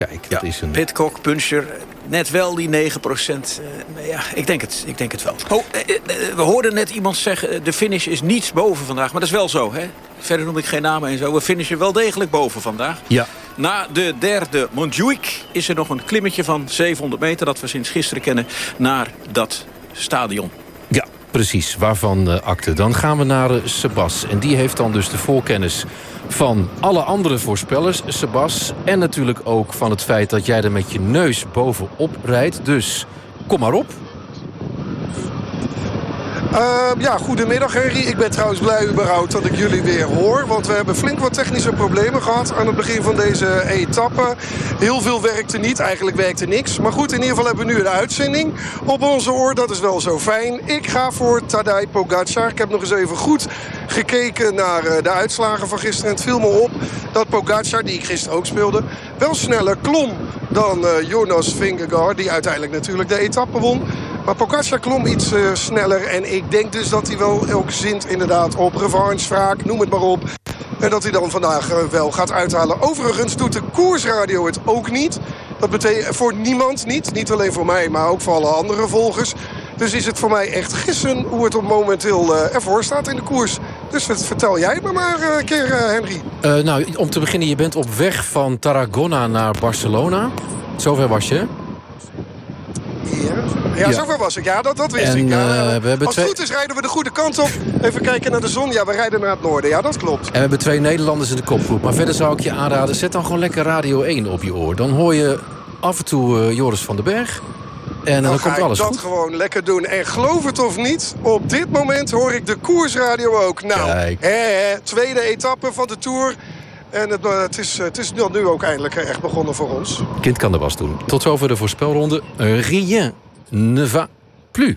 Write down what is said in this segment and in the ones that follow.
Kijk, dat is een... Pidcock, Puncher, net wel die 9%. Ik denk het wel. We hoorden net iemand zeggen, de finish is niets boven vandaag. Maar dat is wel zo, hè? Verder noem ik geen namen en zo. We finishen wel degelijk boven vandaag. Ja. Na de derde Montjuïc is er nog een klimmetje van 700 meter... dat we sinds gisteren kennen, naar dat stadion. Ja, precies. Waarvan akte. Dan gaan we naar Sebas. En die heeft dan dus de voorkennis van alle andere voorspellers, Sebas. En natuurlijk ook van het feit dat jij er met je neus bovenop rijdt. Dus kom maar op. Goedemiddag Henry. Ik ben trouwens blij überhaupt dat ik jullie weer hoor. Want we hebben flink wat technische problemen gehad aan het begin van deze etappe. Heel veel werkte niet, eigenlijk werkte niks. Maar goed, in ieder geval hebben we nu een uitzending op onze oor. Dat is wel zo fijn. Ik ga voor Tadej Pogačar. Ik heb nog eens even goed gekeken naar de uitslagen van gisteren. En het viel me op dat Pogačar, die ik gisteren ook speelde, wel sneller klom dan Jonas Vingegaard, die uiteindelijk natuurlijk de etappe won. Maar Pogačar klom iets sneller. En ik denk dus dat hij wel ook zint inderdaad op revanche, wraak, noem het maar op. En dat hij dan vandaag wel gaat uithalen. Overigens doet de koersradio het ook niet. Dat betekent voor niemand niet. Niet alleen voor mij, maar ook voor alle andere volgers. Dus is het voor mij echt gissen hoe het op momenteel ervoor staat in de koers. Dus vertel jij me maar een keer, Henry. Om te beginnen, je bent op weg van Tarragona naar Barcelona. Zover was je, hè? Ja, zover was ik. Ja, dat wist ik. Ja. Als het goed is rijden we de goede kant op. Even kijken naar de zon. Ja, we rijden naar het noorden. Ja, dat klopt. En we hebben 2 Nederlanders in de kopgroep. Maar verder zou ik je aanraden, zet dan gewoon lekker Radio 1 op je oor. Dan hoor je af en toe Joris van den Berg. En dan komt alles goed. Dat gewoon lekker doen. En geloof het of niet, op dit moment hoor ik de koersradio ook. Nou, tweede etappe van de Tour. En het is nu ook eindelijk echt begonnen voor ons. Kind kan de was doen. Tot zover de voorspelronde. Rien ne va plus.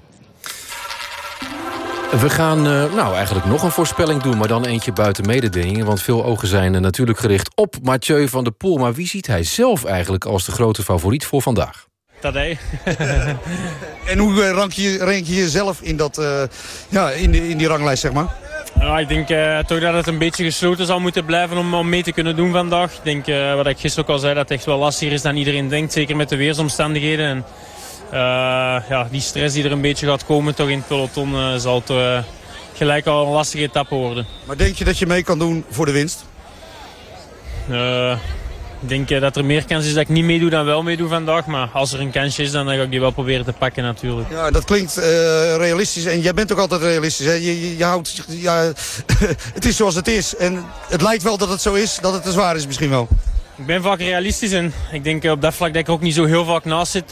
We gaan eigenlijk nog een voorspelling doen, maar dan eentje buiten mededingingen. Want veel ogen zijn natuurlijk gericht op Mathieu van der Poel. Maar wie ziet hij zelf eigenlijk als de grote favoriet voor vandaag? Tadej. En hoe rank je jezelf in, in die ranglijst, zeg maar? Ja, ik denk toch dat het een beetje gesloten zal moeten blijven om mee te kunnen doen vandaag. Ik denk, wat ik gisteren ook al zei, dat het echt wel lastiger is dan iedereen denkt. Zeker met de weersomstandigheden. En die stress die er een beetje gaat komen toch in het peloton zal het gelijk al een lastige etappe worden. Maar denk je dat je mee kan doen voor de winst? Ik denk dat er meer kans is dat ik niet meedoe dan wel meedoe vandaag. Maar als er een kansje is, dan ga ik die wel proberen te pakken natuurlijk. Ja, dat klinkt realistisch. En jij bent ook altijd realistisch. Hè? Je houdt... het is zoals het is. En het lijkt wel dat het zo is, dat het te zwaar is misschien wel. Ik ben vaak realistisch en ik denk op dat vlak dat ik ook niet zo heel vaak naast zit.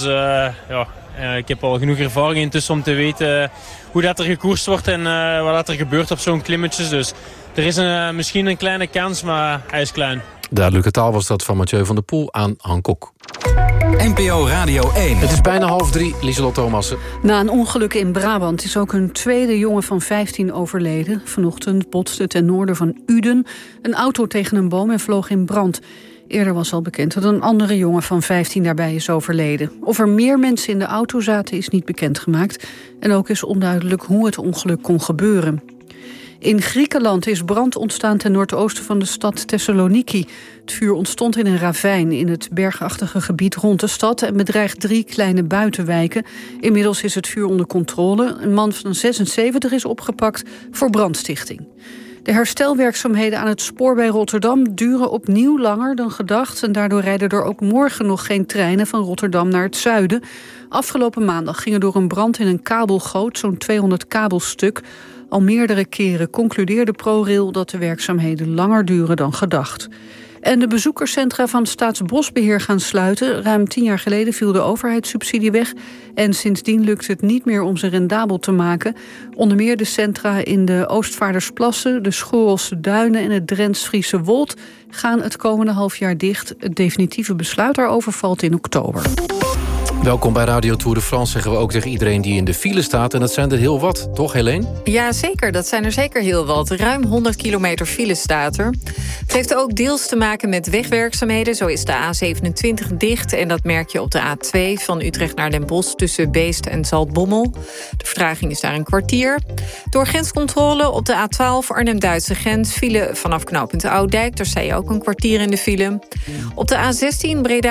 Ik heb al genoeg ervaring intussen om te weten hoe dat er gekoerst wordt en wat er gebeurt op zo'n klimmetjes. Dus er is misschien een kleine kans, maar hij is klein. Duidelijke taal was dat van Mathieu van der Poel aan Hancock. NPO Radio 1. Het is bijna 2:30, Lieselot Thomassen. Na een ongeluk in Brabant is ook een tweede jongen van 15 overleden. Vanochtend botste ten noorden van Uden een auto tegen een boom en vloog in brand. Eerder was al bekend dat een andere jongen van 15 daarbij is overleden. Of er meer mensen in de auto zaten is niet bekendgemaakt. En ook is onduidelijk hoe het ongeluk kon gebeuren. In Griekenland is brand ontstaan ten noordoosten van de stad Thessaloniki. Het vuur ontstond in een ravijn in het bergachtige gebied rond de stad en bedreigt 3 kleine buitenwijken. Inmiddels is het vuur onder controle. Een man van 76 is opgepakt voor brandstichting. De herstelwerkzaamheden aan het spoor bij Rotterdam duren opnieuw langer dan gedacht. En daardoor rijden er ook morgen nog geen treinen van Rotterdam naar het zuiden. Afgelopen maandag ging er door een brand in een kabelgoot zo'n 200 kabels stuk. Al meerdere keren concludeerde ProRail dat de werkzaamheden langer duren dan gedacht. En de bezoekerscentra van Staatsbosbeheer gaan sluiten. Ruim 10 jaar geleden viel de overheidssubsidie weg. En sindsdien lukt het niet meer om ze rendabel te maken. Onder meer de centra in de Oostvaardersplassen, de Schorelse Duinen en het Drents-Friese Wold gaan het komende halfjaar dicht. Het definitieve besluit daarover valt in oktober. Welkom bij Radio Tour de France, zeggen we ook tegen iedereen die in de file staat. En dat zijn er heel wat, toch Helene? Ja, zeker. Dat zijn er zeker heel wat. Ruim 100 kilometer file staat er. Het heeft ook deels te maken met wegwerkzaamheden. Zo is de A27 dicht en dat merk je op de A2 van Utrecht naar Den Bosch tussen Beest en Zaltbommel. De vertraging is daar een kwartier. Door grenscontrole op de A12 Arnhem-Duitse grens file vanaf knooppunt Oudijk. Daar sta je ook een kwartier in de file. Op de A16 Breda